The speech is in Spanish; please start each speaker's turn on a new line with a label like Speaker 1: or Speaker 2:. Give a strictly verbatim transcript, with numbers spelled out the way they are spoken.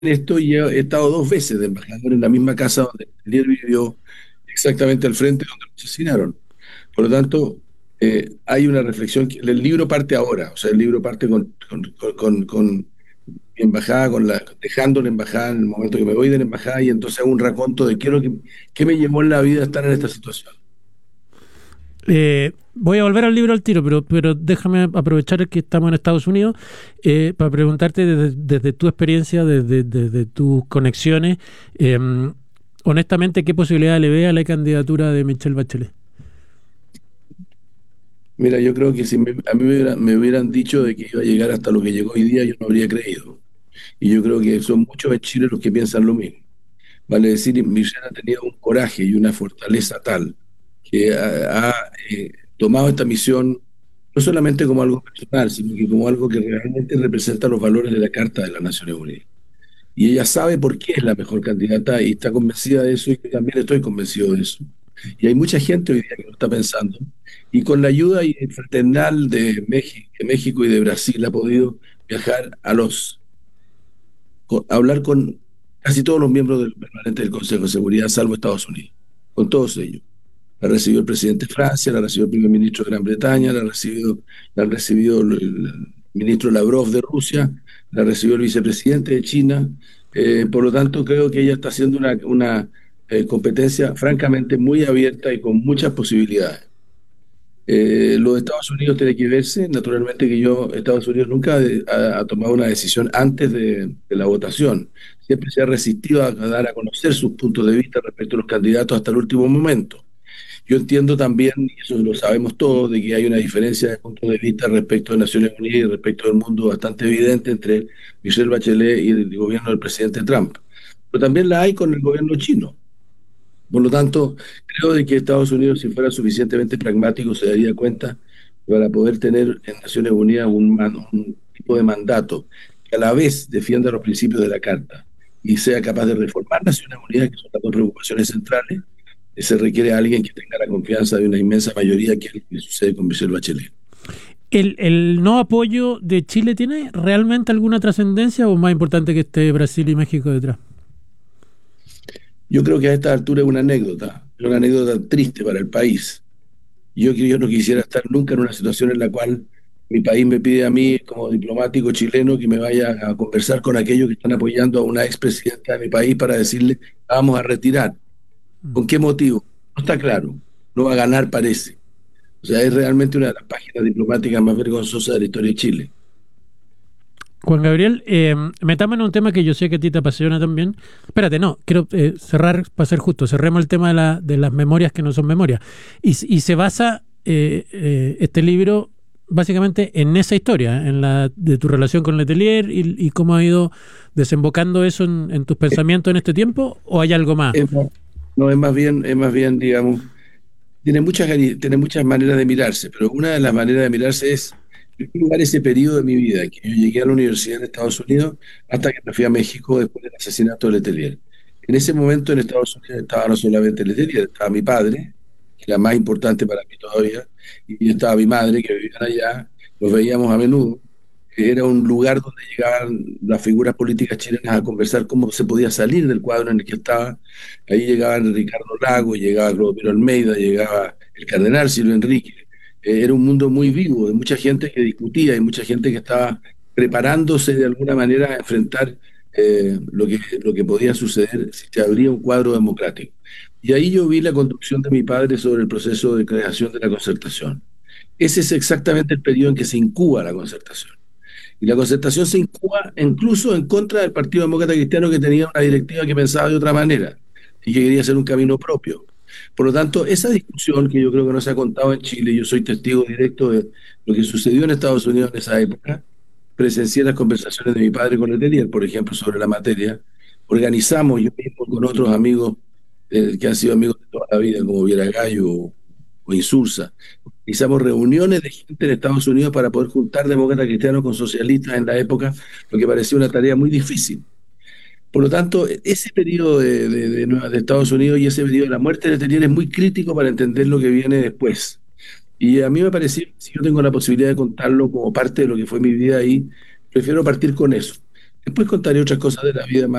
Speaker 1: esto y he, he estado dos veces de embajador en la misma casa donde Letelier vivió, exactamente al frente donde lo asesinaron. Por lo tanto, eh, hay una reflexión, que el libro parte ahora, o sea, el libro parte con, con, con, con- con mi embajada, con la, dejando la embajada en el momento que me voy de la embajada y entonces hago un raconto de qué, es lo que, qué me llevó en la vida a estar en esta situación.
Speaker 2: Eh, voy a volver al libro al tiro, pero, pero déjame aprovechar que estamos en Estados Unidos eh, para preguntarte desde, desde tu experiencia, desde, desde tus conexiones, eh, honestamente, ¿qué posibilidad le ve a la candidatura de Michelle Bachelet?
Speaker 1: Mira, yo creo que si me- a mí me, hubiera- me hubieran dicho de que iba a llegar hasta lo que llegó hoy día, yo no habría creído. Y yo creo que son muchos en Chile los que piensan lo mismo. Vale decir, Michelle ha tenido un coraje y una fortaleza tal que ha, ha, eh, tomado esta misión no solamente como algo personal, sino que como algo que realmente representa los valores de la Carta de las Naciones Unidas. Y ella sabe por qué es la mejor candidata y está convencida de eso y yo también estoy convencido de eso. Y hay mucha gente hoy día que lo está pensando. Y con la ayuda y el fraternal de México, de México y de Brasil ha podido viajar a los, co- a hablar con casi todos los miembros del permanente del Consejo de Seguridad, salvo Estados Unidos, con todos ellos. La recibió el presidente de Francia, la recibió el primer ministro de Gran Bretaña, la recibió, la ha recibido el, el ministro Lavrov de Rusia, la recibió el vicepresidente de China. Eh, por lo tanto, creo que ella está haciendo una, una eh, competencia francamente muy abierta y con muchas posibilidades. Eh, lo de Estados Unidos tiene que verse, naturalmente que yo, Estados Unidos nunca ha, ha tomado una decisión antes de, de la votación. Siempre se ha resistido a, a dar a conocer sus puntos de vista respecto a los candidatos hasta el último momento. Yo entiendo también, y eso lo sabemos todos, de que hay una diferencia de puntos de vista respecto de Naciones Unidas y respecto del mundo bastante evidente entre Michelle Bachelet y el gobierno del presidente Trump. Pero también la hay con el gobierno chino. Por lo tanto, creo de que Estados Unidos, si fuera suficientemente pragmático, se daría cuenta que para poder tener en Naciones Unidas un, man- un tipo de mandato que a la vez defienda los principios de la Carta y sea capaz de reformar Naciones Unidas, que son las dos preocupaciones centrales, eh, se requiere a alguien que tenga la confianza de una inmensa mayoría, que es lo que sucede con Michelle Bachelet.
Speaker 2: ¿El, el no apoyo de Chile tiene realmente alguna trascendencia o más importante que esté Brasil y México detrás?
Speaker 1: Yo creo que a esta altura es una anécdota, es una anécdota triste para el país. Yo, que yo no quisiera estar nunca en una situación en la cual mi país me pide a mí, como diplomático chileno, que me vaya a conversar con aquellos que están apoyando a una expresidenta de mi país para decirle, vamos a retirar. ¿Con qué motivo? No está claro. No va a ganar, parece. O sea, es realmente una de las páginas diplomáticas más vergonzosas de la historia de Chile.
Speaker 2: Juan Gabriel, eh, metamos en un tema que yo sé que a ti te apasiona también. Espérate, no, quiero eh, cerrar, para ser justo, cerremos el tema de, la, de las memorias que no son memorias. Y, y se basa eh, eh, este libro básicamente en esa historia, en la de tu relación con Letelier y, y cómo ha ido desembocando eso en, en tus pensamientos en este tiempo, o hay algo más.
Speaker 1: Es más- no, es más bien, es más bien, digamos, tiene muchas, gani- tiene muchas maneras de mirarse, pero una de las maneras de mirarse es en primer lugar ese periodo de mi vida, que yo llegué a la universidad en Estados Unidos hasta que me fui a México después del asesinato de Letelier. En ese momento en Estados Unidos estaba no solamente Letelier, estaba mi padre, que era más importante para mí todavía, y estaba mi madre, que vivían allá, los veíamos a menudo. Era un lugar donde llegaban las figuras políticas chilenas a conversar cómo se podía salir del cuadro en el que estaba. Ahí llegaban Ricardo Lago, llegaba Clodomiro Almeida, llegaba el cardenal Silvio Enrique. Eh, era un mundo muy vivo, de mucha gente que discutía y mucha gente que estaba preparándose de alguna manera a enfrentar eh, lo que, lo que podía suceder si se abría un cuadro democrático. Y ahí yo vi la conducción de mi padre sobre el proceso de creación de la concertación. Ese es exactamente el periodo en que se incuba la concertación. Y la concertación se incuba incluso en contra del Partido Demócrata Cristiano, que tenía una directiva que pensaba de otra manera y que quería hacer un camino propio. Por lo tanto, esa discusión que yo creo que no se ha contado en Chile, yo soy testigo directo de lo que sucedió en Estados Unidos en esa época, presencié las conversaciones de mi padre con Letelier, por ejemplo, sobre la materia, organizamos yo mismo con otros amigos eh, que han sido amigos de toda la vida, como Viera Gallo o, o Insulza. Organizamos reuniones de gente en Estados Unidos para poder juntar demócratas cristianos con socialistas en la época, lo que parecía una tarea muy difícil. Por lo tanto, ese periodo de, de, de Nueva- de Estados Unidos y ese periodo de la muerte de Letelier es muy crítico para entender lo que viene después. Y a mí me parecía, si yo tengo la posibilidad de contarlo como parte de lo que fue mi vida ahí, prefiero partir con eso. Después contaré otras cosas de la vida más